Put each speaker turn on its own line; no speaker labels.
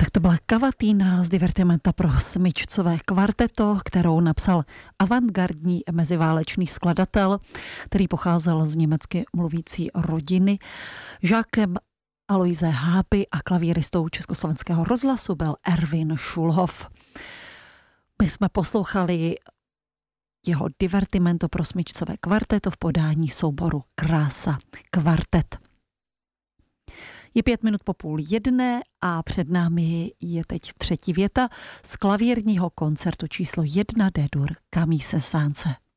To byla kavatina z divertimenta pro smyčcové kvarteto, kterou napsal avantgardní meziválečný skladatel, který pocházel z německy mluvící rodiny. Žákem Aloise Hápy a klavíristou Československého rozhlasu byl Erwin Schulhoff. My jsme poslouchali jeho divertimento pro smyčcové kvarteto v podání souboru Krása kvartet. Je 5:05 a před námi je teď třetí věta z klavírního koncertu číslo 1 D-dur Camille Saint-Saëns.